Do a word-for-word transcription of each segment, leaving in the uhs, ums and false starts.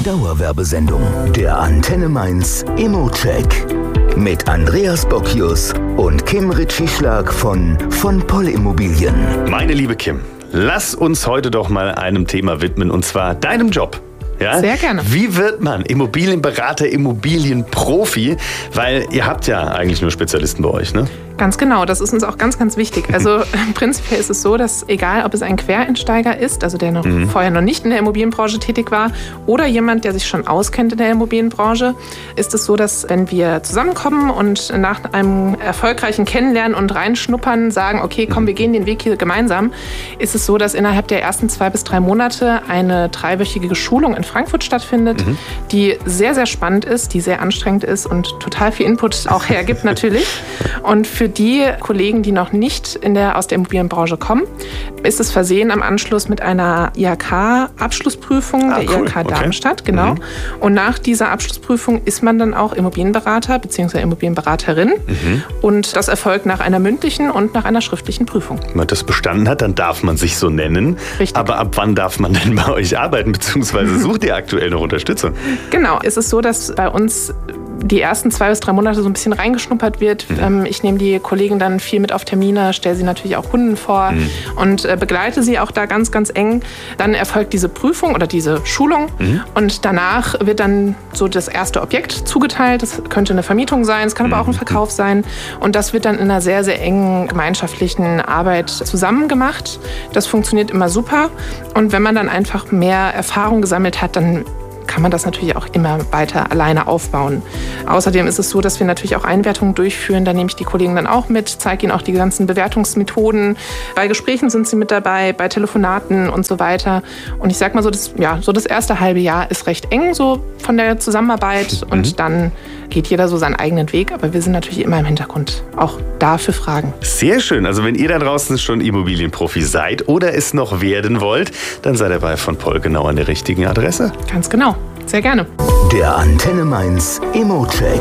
Dauerwerbesendung. Der Antenne Mainz Immo-Check. Mit Andreas Bockius und Kim Ritschieschlag von von Poll Immobilien. Meine liebe Kim, lass uns heute doch mal einem Thema widmen, und zwar deinem Job. Ja? Sehr gerne. Wie wird man Immobilienberater, Immobilienprofi? Weil ihr habt ja eigentlich nur Spezialisten bei euch, ne? Ganz genau, das ist uns auch ganz, ganz wichtig. Also prinzipiell ist es so, dass egal, ob es ein Quereinsteiger ist, also der noch mhm. vorher noch nicht in der Immobilienbranche tätig war, oder jemand, der sich schon auskennt in der Immobilienbranche, ist es so, dass wenn wir zusammenkommen und nach einem erfolgreichen Kennenlernen und Reinschnuppern sagen, okay, komm, wir gehen den Weg hier gemeinsam, ist es so, dass innerhalb der ersten zwei bis drei Monate eine dreiwöchige Schulung in Frankfurt stattfindet, mhm. die sehr, sehr spannend ist, die sehr anstrengend ist und total viel Input auch hergibt natürlich. Und für die Kollegen, die noch nicht in der, aus der Immobilienbranche kommen, ist es versehen am Anschluss mit einer I H K-Abschlussprüfung, ah, der cool. I H K okay. Darmstadt, genau. Mhm. Und nach dieser Abschlussprüfung ist man dann auch Immobilienberater bzw. Immobilienberaterin. Mhm. Und das erfolgt nach einer mündlichen und nach einer schriftlichen Prüfung. Wenn man das bestanden hat, dann darf man sich so nennen. Richtig. Aber ab wann darf man denn bei euch arbeiten, beziehungsweise sucht ihr aktuell noch Unterstützung? Genau, es ist so, dass bei uns die ersten zwei bis drei Monate so ein bisschen reingeschnuppert wird. Mhm. Ich nehme die Kollegen dann viel mit auf Termine, stelle sie natürlich auch Kunden vor mhm. und begleite sie auch da ganz, ganz eng. Dann erfolgt diese Prüfung oder diese Schulung mhm. und danach wird dann so das erste Objekt zugeteilt. Das könnte eine Vermietung sein, es kann aber auch ein Verkauf sein. Und das wird dann in einer sehr, sehr engen gemeinschaftlichen Arbeit zusammen gemacht. Das funktioniert immer super. Und wenn man dann einfach mehr Erfahrung gesammelt hat, dann kann man das natürlich auch immer weiter alleine aufbauen. Außerdem ist es so, dass wir natürlich auch Einwertungen durchführen. Da nehme ich die Kollegen dann auch mit, zeige ihnen auch die ganzen Bewertungsmethoden. Bei Gesprächen sind sie mit dabei, bei Telefonaten und so weiter. Und ich sag mal so, das, ja, so das erste halbe Jahr ist recht eng so von der Zusammenarbeit. Und mhm. dann geht jeder so seinen eigenen Weg. Aber wir sind natürlich immer im Hintergrund auch da für Fragen. Sehr schön. Also wenn ihr da draußen schon Immobilienprofi seid oder es noch werden wollt, dann seid ihr bei von Poll genau an der richtigen Adresse. Ganz genau. Sehr gerne. Der Antenne Mainz Immo-Check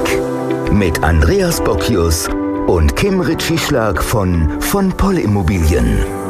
mit Andreas Bockius und Kim Ritschieschlag von von Poll Immobilien.